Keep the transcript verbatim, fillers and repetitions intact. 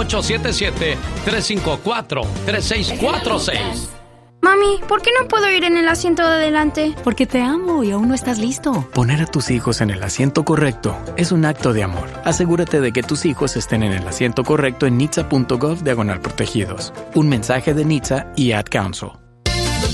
ocho siete siete, tres cinco cuatro, tres seis cuatro seis. Mami, ¿por qué no puedo ir en el asiento de adelante? Porque te amo y aún no estás listo. Poner a tus hijos en el asiento correcto es un acto de amor. Asegúrate de que tus hijos estén en el asiento correcto en nitsa punto gov diagonal protegidos. Un mensaje de N H T S A y Ad Council.